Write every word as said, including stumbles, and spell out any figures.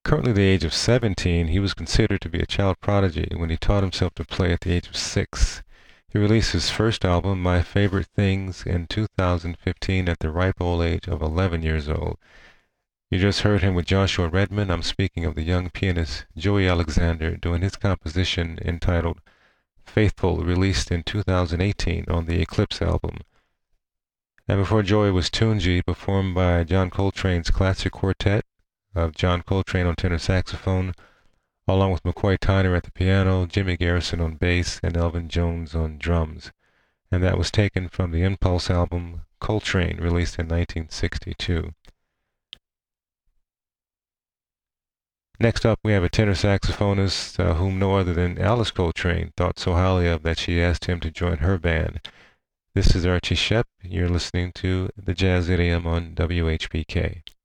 Currently the age of seventeen, he was considered to be a child prodigy when he taught himself to play at the age of six. He released his first album, My Favorite Things, in two thousand fifteen at the ripe old age of eleven years old. You just heard him with Joshua Redman. I'm speaking of the young pianist Joey Alexander doing his composition entitled Faithful, released in two thousand eighteen on the Eclipse album. And before Joey was Tunji, performed by John Coltrane's Classic Quartet of John Coltrane on tenor saxophone, along with McCoy Tyner at the piano, Jimmy Garrison on bass, and Elvin Jones on drums. And that was taken from the Impulse album Coltrane, released in nineteen sixty-two. Next up, we have a tenor saxophonist uh, whom no other than Alice Coltrane thought so highly of that she asked him to join her band. This is Archie Shepp. You're listening to the Jazz Idiom on W H P K.